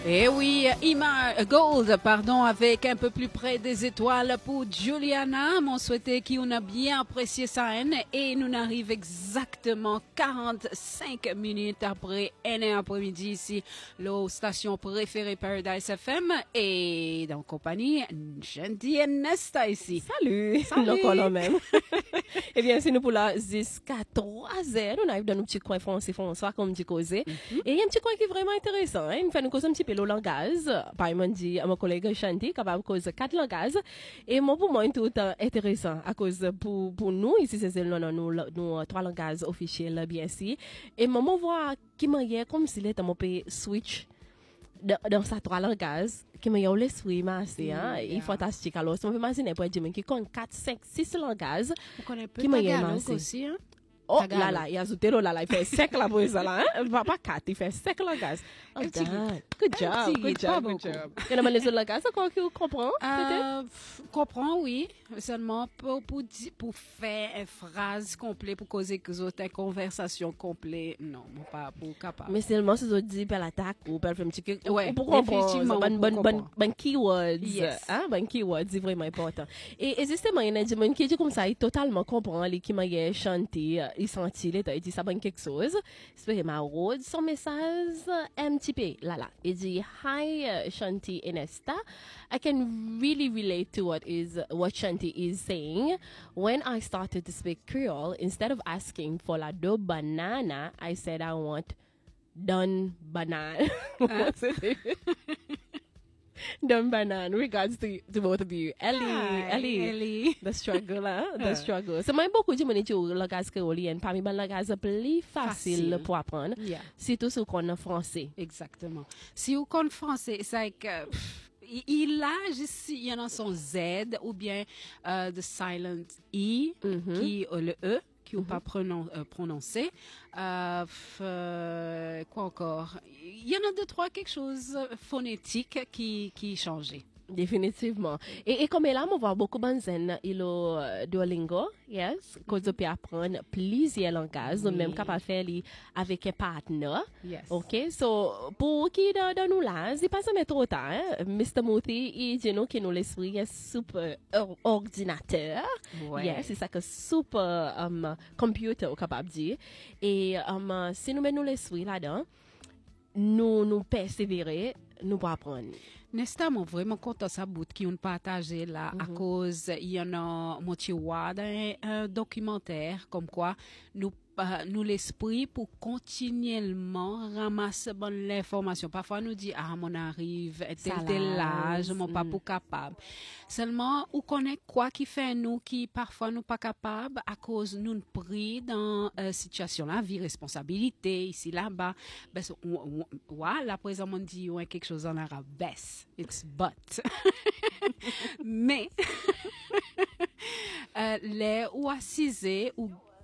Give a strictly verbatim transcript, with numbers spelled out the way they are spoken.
Et oui, Ima Gold, pardon, avec un peu plus près des étoiles pour Juliana. On souhaitait qu'on a bien apprécié sa haine et nous arrive exactement quarante-cinq minutes après un après-midi ici, la station préférée Paradise F M et dans compagnie Shanti et Nesta ici. Salut, Salut. le même. Eh bien, c'est nous pour la jusqu'à trois heures. On arrive dans nos petits coins français, François, comme dit causer. Mm-hmm. Et il y a un petit coin qui est vraiment intéressant. Hein? Il fait nous causer un petit peu le langage. Par exemple, dit à mon collègue Shanti, capable de causer quatre langages. Et moi, pour moi, c'est tout intéressant. À cause pour, pour nous, ici, c'est nous, nous, nous, nous, trois langages officiels, bien sûr. Et moi, je vois qui m'a dit comme s'il était mon pays switch dans, dans sa trois langages. Qui m'a dit, l'esprit, c'est hein, il est fantastique. Alors, si on peut imaginer, pour dire qu'il y a quatre, cinq, six langages. Vous connaissez peu Tagalog aussi, hein? Oh là là, il y a ajouté là là, il fait sec la pour ça là, hein? Pas pas quatre, il fait sec langage. Oh, good job, good job, good job. Et dans les autres langages, c'est quoi que vous comprenez? Euh, comprends, oui. Seulement pour, pour, pour faire une phrase complète, pour causer que vous avez une conversation complète, non, pas pour capable. Mais seulement si vous dites par l'attaque ou par un petit peu, ouais, pour comprendre, bon, bon, bon, bon keywords, yes. Hein, bon keywords, c'est vraiment important. Et, et justement, il y a des gens qui disent comme ça, ils totalement comprennent, les qui m'ont chanté, ils sentent, ils disent ça bon quelque chose. C'est ma road, son message, un petit peu, là là. Il dit, hi, Shanti et Nesta. I can really relate to what is, what Shanti is saying. When I started to speak Creole, instead of asking for la do banana, I said I want done banana. Done banana. Regards to, to both of you. Ellie, Hi, Ellie, Ellie. The struggle, hein? The struggle. So, moi, beaucoup de gens qui ont le langage créolien, parmi les langages plus facile pour apprendre. Yeah. Surtout si on connaît français. Exactement. Si vous connaissez français, c'est que il a juste, il y en a son Z ou bien uh, the silent E, mm-hmm. qui uh, le E, qui n'est mm-hmm. pas pronon, euh, prononcé. Euh, f, euh, quoi encore? Il y en a deux, trois, quelque chose phonétique qui, qui changeait. Définitivement. Et, et comme là, on voit beaucoup de gens, il a Duolingo, yes, qu'on peut apprendre plusieurs langages, oui. Même capable de faire avec un partenaire. Yes. OK? So, pour qui dans, dans nous là, c'est pas ça mais trop tard, hein? mister Mouti, il dit nous que nous l'esprit est super or, ordinateur. Ouais. Yes, c'est ça que super um, computer capable de dire. Et um, si nous mettons l'esprit là-dedans, nous nous persévérer, nous pour apprendre. Nesta, moi vraiment content ça bout qui ont partagé là mm-hmm. à cause il y en a moitié dans un documentaire comme quoi nous uh, nous l'esprit pour continuellement ramasser bonne l'information. Parfois nous dit ah mon arrive tel tel âge, mon pas pour capable. Seulement on connaît quoi qui fait nous qui parfois nous pas capable à cause nous pris dans euh, situation là, vie responsabilité ici là-bas. Ben ouais, là présent on dit ouais quelque chose en arabe baisse. It's but. Mais euh, les ou assisés ou